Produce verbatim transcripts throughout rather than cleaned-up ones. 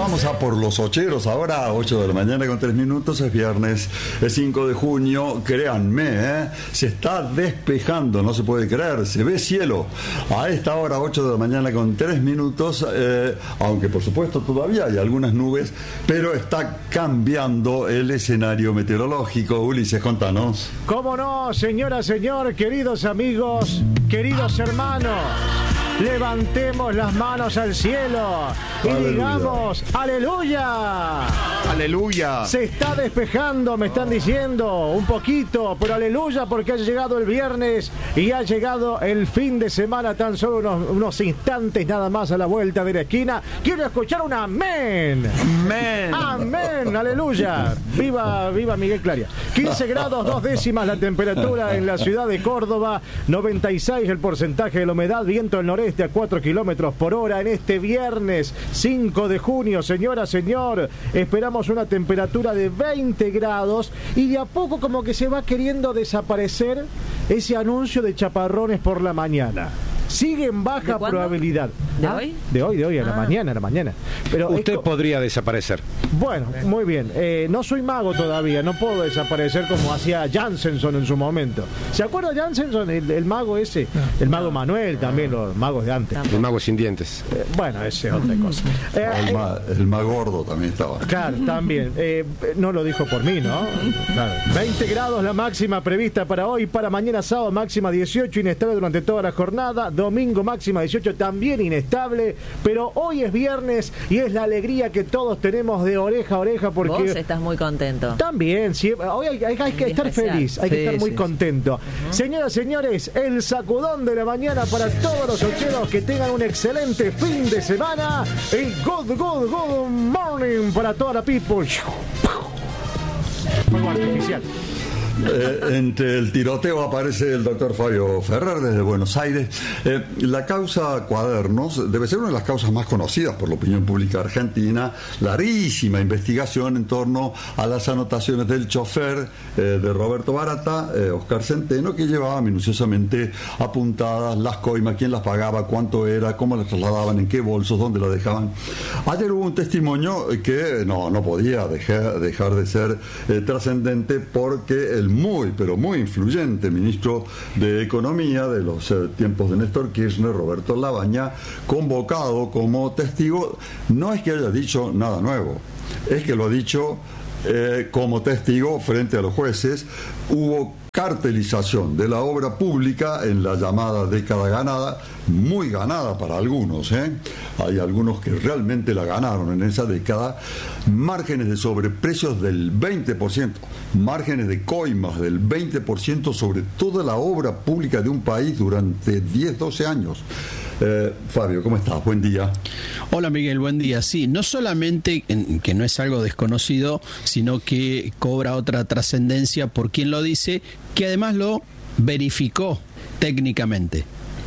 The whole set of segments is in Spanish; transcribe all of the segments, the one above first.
Vamos a por los ocheros ahora, a ocho de la mañana con tres minutos, es viernes, es cinco de junio, créanme, ¿eh? Se está despejando, no se puede creer, se ve cielo. A esta hora, ocho de la mañana con tres minutos, eh, aunque por supuesto todavía hay algunas nubes, pero está cambiando el escenario meteorológico. Ulises, contanos. ¿Cómo no, señora, señor, queridos amigos, queridos hermanos? Levantemos las manos al cielo y aleluya. Digamos ¡aleluya! ¡Aleluya! Se está despejando, me están diciendo, un poquito, pero aleluya, porque ha llegado el viernes y ha llegado el fin de semana, tan solo unos, unos instantes nada más a la vuelta de la esquina. Quiero escuchar un amén. Amén. Amén, aleluya. Viva, viva Miguel Claria. quince grados, dos décimas la temperatura en la ciudad de Córdoba, noventa y seis el porcentaje de la humedad, viento del noreste a cuatro kilómetros por hora en este viernes cinco de junio. Señora, señor, esperamos una temperatura de veinte grados y de a poco como que se va queriendo desaparecer ese anuncio de chaparrones por la mañana. Sigue en baja probabilidad. ¿De ¿Ah? hoy? De hoy, de hoy, a la Ah. mañana, a la mañana. Pero Usted esto... podría desaparecer. Bueno, muy bien. Eh, no soy mago todavía, no puedo desaparecer como hacía Jansenson en su momento. ¿Se acuerda Jansenson, el, el mago ese? El mago Manuel también, los magos de antes. El mago sin dientes. Eh, bueno, ese es otra cosa. Eh, El más, el más gordo también estaba. Claro, también. Eh, no lo dijo por mí, ¿no? Claro. veinte grados la máxima prevista para hoy, para mañana sábado máxima dieciocho, inestable durante toda la jornada. Domingo máxima dieciocho, también inestable. Pero hoy es viernes y es la alegría que todos tenemos de oreja a oreja porque... Vos estás muy contento. También, sí, hoy hay, hay- hay que estar especial. feliz, hay Sí, que estar muy sí, contento. Uh-huh. Señoras, señores, el sacudón de la mañana para todos los ocheros, que tengan un excelente fin de semana. El good, good, good morning para toda la people. Fuego artificial. Eh, entre el tiroteo aparece el doctor Fabio Ferrer desde Buenos Aires. Eh, la causa Cuadernos debe ser una de las causas más conocidas por la opinión pública argentina. Larguísima investigación en torno a las anotaciones del chofer eh, de Roberto Barata, eh, Oscar Centeno, que llevaba minuciosamente apuntadas las coimas, quién las pagaba, cuánto era, cómo las trasladaban, en qué bolsos, dónde las dejaban. Ayer hubo un testimonio que no, no podía dejar, dejar de ser eh, trascendente, porque el muy, pero muy influyente ministro de Economía de los eh, tiempos de Néstor Kirchner, Roberto Labaña, convocado como testigo, no es que haya dicho nada nuevo, es que lo ha dicho eh, como testigo frente a los jueces. Hubo cartelización de la obra pública en la llamada década ganada, muy ganada para algunos, ¿eh? Hay algunos que realmente la ganaron en esa década. Márgenes de sobreprecios del veinte por ciento, márgenes de coimas del veinte por ciento sobre toda la obra pública de un país durante diez, doce años. Eh, Fabio, ¿cómo estás? Buen día. Hola Miguel, buen día. Sí, no solamente en, que no es algo desconocido, sino que cobra otra trascendencia por quien lo dice, que además lo verificó técnicamente.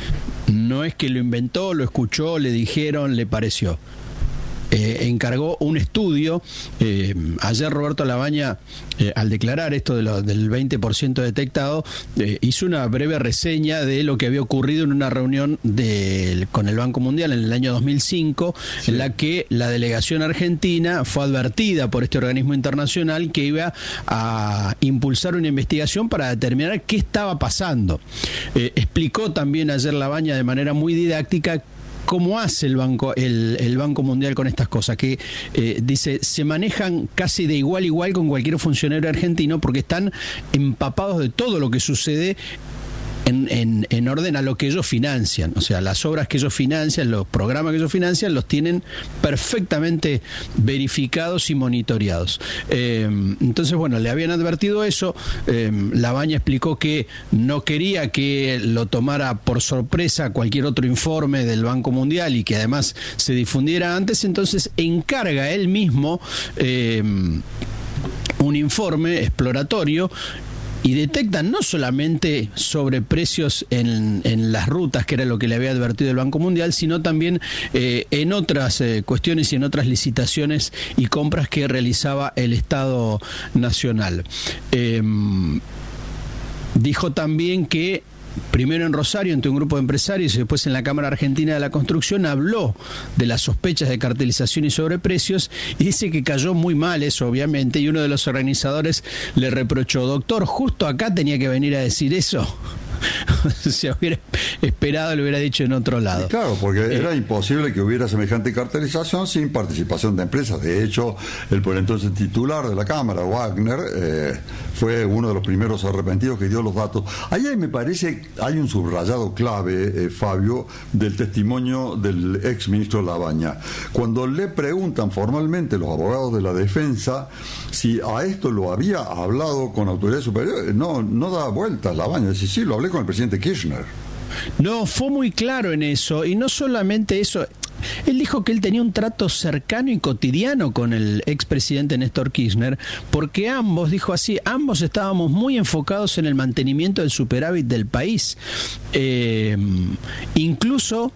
No es que lo inventó, lo escuchó, le dijeron, le pareció. Eh, encargó un estudio. Eh, ayer Roberto Labaña, eh, al declarar esto de lo, del veinte por ciento detectado, eh, hizo una breve reseña de lo que había ocurrido en una reunión de, con el Banco Mundial en el año dos mil cinco, sí, en la que la delegación argentina fue advertida por este organismo internacional que iba a impulsar una investigación para determinar qué estaba pasando. Eh, explicó también ayer Labaña de manera muy didáctica cómo hace el Banco, el, el Banco Mundial con estas cosas, que eh, dice, se manejan casi de igual a igual con cualquier funcionario argentino porque están empapados de todo lo que sucede En, en, en orden a lo que ellos financian. O sea, las obras que ellos financian, los programas que ellos financian, los tienen perfectamente verificados y monitoreados. Eh, entonces, bueno, le habían advertido eso. Eh, Labaña explicó que no quería que lo tomara por sorpresa cualquier otro informe del Banco Mundial y que además se difundiera antes. Entonces, encarga él mismo eh, un informe exploratorio y detectan no solamente sobreprecios en, en las rutas, que era lo que le había advertido el Banco Mundial, sino también eh, en otras eh, cuestiones y en otras licitaciones y compras que realizaba el Estado Nacional. Eh, dijo también que primero en Rosario, entre un grupo de empresarios, y después en la Cámara Argentina de la Construcción, habló de las sospechas de cartelización y sobreprecios, y dice que cayó muy mal eso, obviamente, y uno de los organizadores le reprochó: doctor, justo acá tenía que venir a decir eso. Se hubiera esperado, lo hubiera dicho en otro lado. Y claro, porque eh, era imposible que hubiera semejante cartelización sin participación de empresas. De hecho, el por entonces titular de la Cámara, Wagner, eh, fue uno de los primeros arrepentidos que dio los datos. Ahí me parece hay un subrayado clave, eh, Fabio, del testimonio del ex ministro Labaña. Cuando le preguntan formalmente los abogados de la defensa si a esto lo había hablado con autoridades superiores, no, no da vueltas Labaña, dice: sí, lo hablé con el presidente Kirchner. No, fue muy claro en eso, y no solamente eso, él dijo que él tenía un trato cercano y cotidiano con el expresidente Néstor Kirchner, porque ambos, dijo así, ambos estábamos muy enfocados en el mantenimiento del superávit del país. Eh, incluso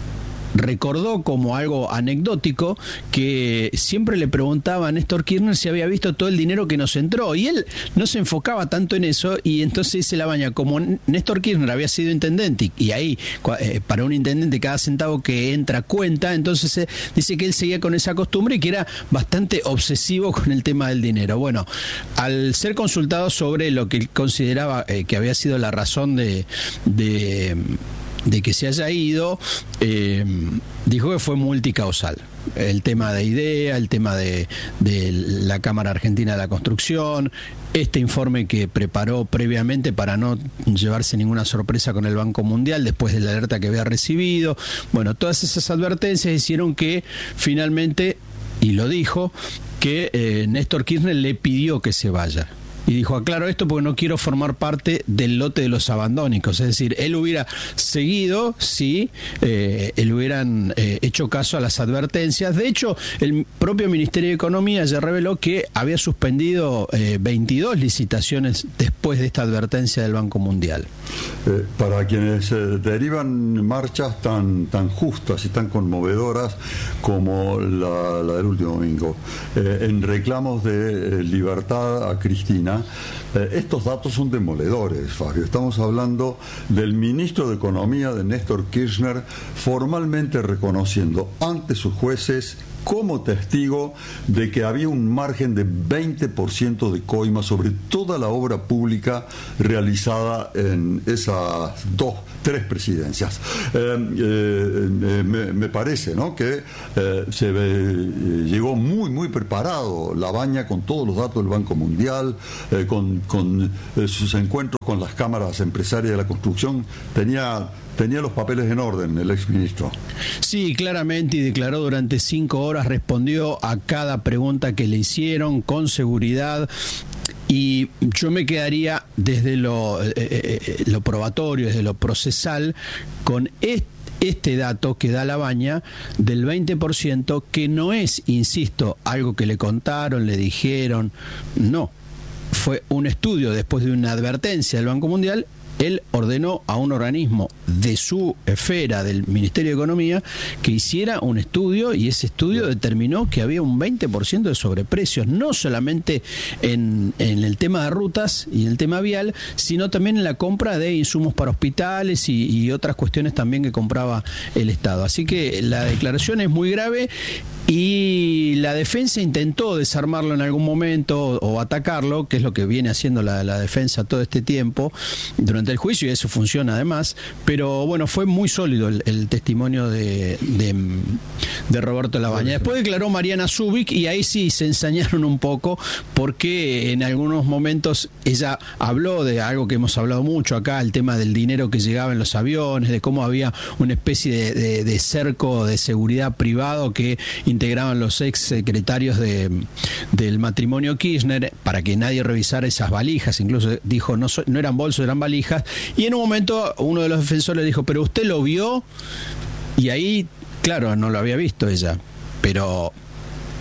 recordó como algo anecdótico que siempre le preguntaba a Néstor Kirchner si había visto todo el dinero que nos entró, y él no se enfocaba tanto en eso, y entonces dice Labaña, como Néstor Kirchner había sido intendente, y ahí eh, para un intendente cada centavo que entra cuenta, entonces eh, dice que él seguía con esa costumbre y que era bastante obsesivo con el tema del dinero. Bueno, al ser consultado sobre lo que él consideraba eh, que había sido la razón de... de de que se haya ido, eh, dijo que fue multicausal. El tema de IDEA, el tema de, de la Cámara Argentina de la Construcción, este informe que preparó previamente para no llevarse ninguna sorpresa con el Banco Mundial después de la alerta que había recibido. Bueno, todas esas advertencias hicieron que finalmente, y lo dijo, que eh, Néstor Kirchner le pidió que se vaya. Y dijo: aclaro esto porque no quiero formar parte del lote de los abandónicos. Es decir, él hubiera seguido si eh, él hubieran eh, hecho caso a las advertencias. De hecho, el propio Ministerio de Economía ya reveló que había suspendido eh, veintidós licitaciones después de esta advertencia del Banco Mundial. Eh, para quienes eh, derivan marchas tan, tan justas y tan conmovedoras como la, la del último domingo, eh, en reclamos de eh, libertad a Cristina, Eh, estos datos son demoledores, Fabio. Estamos hablando del ministro de Economía de Néstor Kirchner formalmente reconociendo ante sus jueces como testigo de que había un margen de veinte por ciento de coima sobre toda la obra pública realizada en esas dos, tres presidencias. Eh, eh, me, me parece, ¿no?, que eh, se eh, llegó muy, muy preparado Labaña con todos los datos del Banco Mundial, eh, con, con eh, sus encuentros con las cámaras empresarias de la construcción. Tenía... Tenía los papeles en orden el exministro. Sí, claramente, y declaró durante cinco horas, respondió a cada pregunta que le hicieron con seguridad. Y yo me quedaría desde lo, eh, eh, lo probatorio, desde lo procesal, con este este dato que da Labaña del veinte por ciento, que no es, insisto, algo que le contaron, le dijeron, no. Fue un estudio después de una advertencia del Banco Mundial. Él ordenó a un organismo de su esfera, del Ministerio de Economía, que hiciera un estudio, y ese estudio determinó que había un veinte por ciento de sobreprecios, no solamente en, en el tema de rutas y el tema vial, sino también en la compra de insumos para hospitales y, y otras cuestiones también que compraba el Estado. Así que la declaración es muy grave, y la defensa intentó desarmarlo en algún momento o, o atacarlo, que es lo que viene haciendo la, la defensa todo este tiempo durante el juicio, y eso funciona además. Pero bueno, fue muy sólido el, el testimonio de, de, de Roberto Labaña. Después declaró Mariana Zubik, y ahí sí se ensañaron un poco, porque en algunos momentos ella habló de algo que hemos hablado mucho acá, el tema del dinero que llegaba en los aviones, de cómo había una especie de, de, de cerco de seguridad privado que integraban los ex secretarios de, del matrimonio Kirchner para que nadie revisara esas valijas. Incluso dijo, no, so, no eran bolsos, eran valijas. Y en un momento uno de los defensores dijo, ¿pero usted lo vio? Y ahí, claro, no lo había visto ella, pero eh,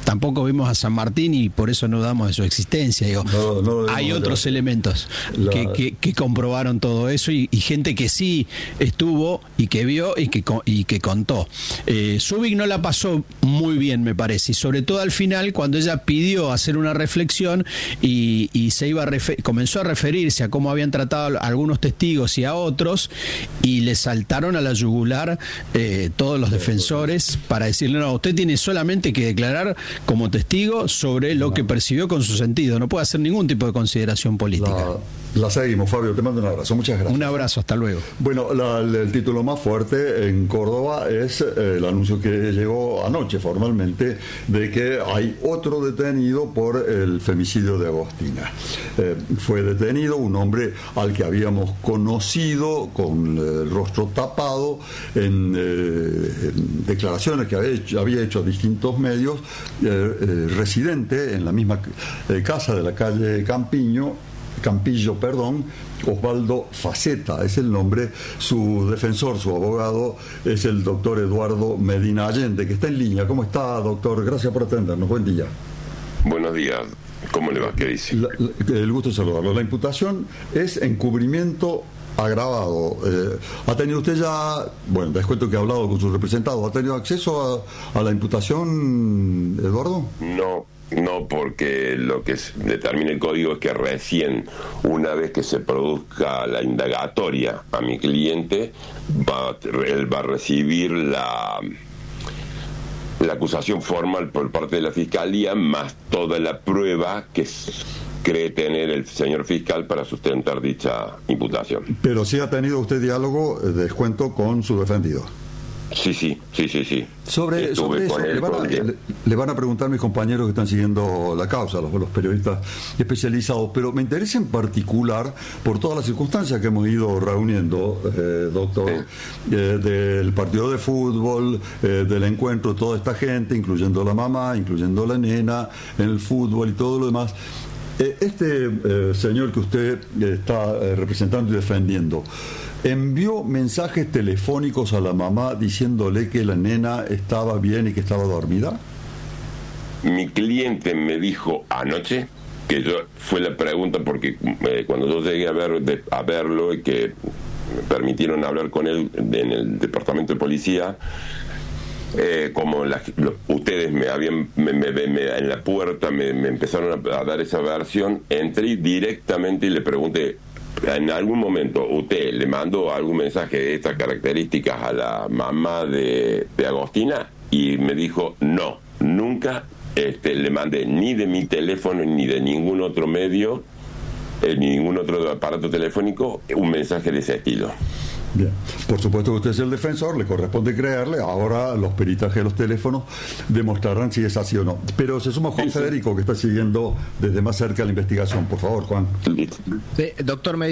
tampoco vimos a San Martín y por eso no dudamos de su existencia. Digo, no, no hay otros la, elementos la, que, que, que comprobaron todo eso y, y gente que sí estuvo y que vio y que, y que contó. Eh, Zubik no la pasó muy bien, me parece, y sobre todo al final cuando ella pidió hacer una reflexión y, y se iba a refer- comenzó a referirse a cómo habían tratado a algunos testigos y a otros, y le saltaron a la yugular eh, todos los defensores para decirle, no, usted tiene solamente que declarar como testigo sobre lo que percibió con su sentido, no puede hacer ningún tipo de consideración política. La, la seguimos, Fabio, te mando un abrazo, muchas gracias. Un abrazo, hasta luego. Bueno, la, el título más fuerte en Córdoba es eh, el anuncio que llegó anoche formalmente de que hay otro detenido por el femicidio de Agostina. Eh, fue detenido un hombre al que habíamos conocido con el rostro tapado en, eh, en declaraciones que había hecho, había hecho a distintos medios, eh, eh, residente en la misma eh, casa de la calle Campiño, Campillo, perdón, Osvaldo Faceta es el nombre. Su defensor, su abogado, es el doctor Eduardo Medina Allende, que está en línea. ¿Cómo está, doctor? Gracias por atendernos. Buen día. Buenos días. ¿Cómo le va? ¿Qué dice? La, la, el gusto de saludarlo. La imputación es encubrimiento agravado. Eh, ¿Ha tenido usted ya, bueno, les cuento que ha hablado con su representado, ¿ha tenido acceso a, a la imputación, Eduardo? No. No, porque lo que determina el código es que recién, una vez que se produzca la indagatoria a mi cliente, va, él va a recibir la, la acusación formal por parte de la Fiscalía, más toda la prueba que cree tener el señor fiscal para sustentar dicha imputación. Pero sí ha tenido usted diálogo, descuento, con su defendido. Sí, sí, sí, sí, sí. Sobre, sobre eso, le van, a, le, le van a preguntar mis compañeros que están siguiendo la causa, los, los periodistas especializados, pero me interesa en particular por todas las circunstancias que hemos ido reuniendo, eh, doctor, sí. eh, del partido de fútbol, eh, del encuentro de toda esta gente, incluyendo la mamá, incluyendo la nena, en el fútbol y todo lo demás. Eh, este eh, señor que usted está eh, representando y defendiendo, ¿envió mensajes telefónicos a la mamá diciéndole que la nena estaba bien y que estaba dormida? Mi cliente me dijo anoche, que yo fue la pregunta porque eh, cuando yo llegué a ver de, a verlo y que me permitieron hablar con él en el departamento de policía, eh, como la, lo, ustedes me habían me, me, me, en la puerta me, me empezaron a, a dar esa versión, entré directamente y le pregunté, ¿en algún momento usted le mandó algún mensaje de estas características a la mamá de, de Agostina? Y me dijo, no, nunca este, le mandé ni de mi teléfono ni de ningún otro medio, eh, ni ningún otro aparato telefónico, un mensaje de ese estilo. Bien. Por supuesto que usted es el defensor, le corresponde creerle. Ahora los peritajes de los teléfonos demostrarán si es así o no. Pero se suma Juan sí, Federico, sí. que está siguiendo desde más cerca la investigación. Por favor, Juan. Sí, doctor.